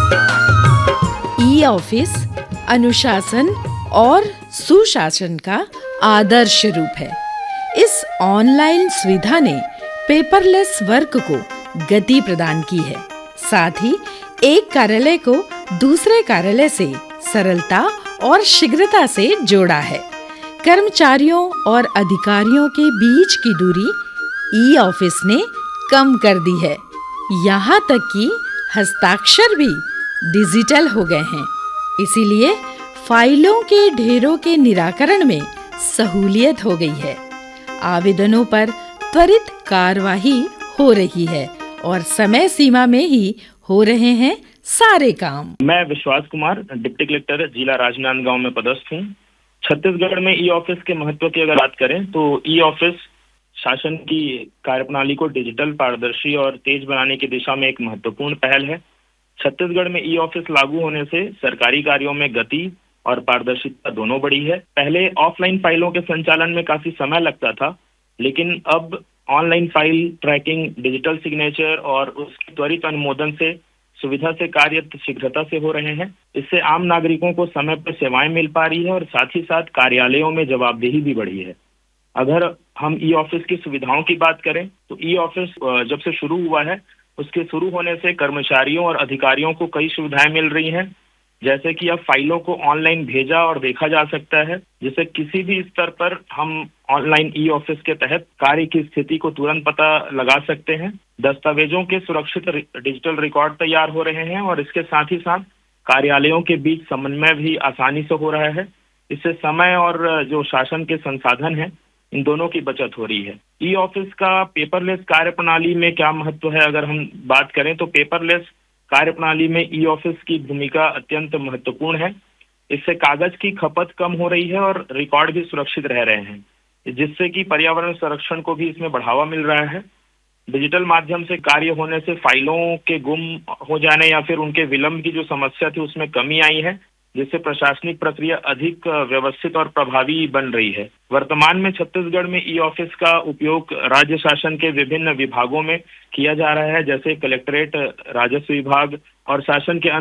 E office अनुशासन और सुशासन का आदर्श रूप है। इस ऑनलाइन सुविधा ने पेपरलेस वर्क को गति प्रदान की है, साथ ही एक कार्यालय को दूसरे कार्यालय से सरलता और शीघ्रता से जोड़ा है। कर्मचारियों और अधिकारियों के बीच की दूरी ई ऑफिस ने कम कर दी है। यहाँ तक कि हस्ताक्षर भी डिजिटल हो गए हैं। इसीलिए फाइलों के ढेरों के निराकरण में सहूलियत हो गई है। आवेदनों पर त्वरित कार्यवाही हो रही है और समय सीमा में ही हो रहे हैं सारे काम। मैं विश्वास कुमार, डिप्टी कलेक्टर जिला राजनांदगांव में पदस्थ हूँ। छत्तीसगढ़ में ई ऑफिस के महत्व की अगर बात करें तो ई ऑफिस शासन की कार्यप्रणाली को डिजिटल, पारदर्शी और तेज बनाने की दिशा में एक महत्वपूर्ण पहल है। छत्तीसगढ़ में ई ऑफिस लागू होने से सरकारी कार्यों में गति और पारदर्शिता दोनों बढ़ी है। पहले ऑफलाइन फाइलों के संचालन में काफी समय लगता था, लेकिन अब online file trekking, digital signature और उसके त्वरित अनुमोदन से सुविधा से कार्य शीघ्रता से हो रहे हैं। इससे आम नागरिकों को समय पर सेवाएं मिल पा रही है और साथ ही साथ कार्यालयों में जवाबदेही भी बढ़ी है। अगर हम ई ऑफिस की सुविधाओं की बात करें तो ई ऑफिस जब से शुरू हुआ है, उसके शुरू होने से कर्मचारियों और अधिकारियों को कई सुविधाएं मिल रही हैं, जैसे कि अब फाइलों को ऑनलाइन भेजा और देखा जा सकता है, जिससे किसी भी स्तर पर हम ऑनलाइन ई ऑफिस के तहत कार्य की स्थिति को तुरंत पता लगा सकते हैं। दस्तावेजों के सुरक्षित डिजिटल रिकॉर्ड तैयार हो रहे हैं और इसके साथ ही साथ कार्यालयों के बीच समन्वय भी आसानी से हो रहा है। इससे समय और जो शासन के संसाधन है, इन दोनों की बचत हो रही है। ई ऑफिस का पेपरलेस कार्यप्रणाली में क्या महत्व है, अगर हम बात करें तो पेपरलेस कार्यप्रणाली में ई ऑफिस की भूमिका अत्यंत महत्वपूर्ण है। इससे कागज की खपत कम हो रही है और रिकॉर्ड भी सुरक्षित रह रहे हैं, जिससे कि पर्यावरण संरक्षण को भी इसमें बढ़ावा मिल रहा है। डिजिटल माध्यम से कार्य होने से फाइलों के गुम हो जाने या फिर उनके विलंब की जो समस्या थी उसमें कमी आई है, जिससे प्रशासनिक प्रक्रिया अधिक व्यवस्थित और प्रभावी बन रही है। वर्तमान में छत्तीसगढ़ में ई ऑफिस का उपयोग राज्य शासन के विभिन्न विभागों में किया जा रहा है, जैसे कलेक्ट्रेट, राजस्व विभाग और शासन के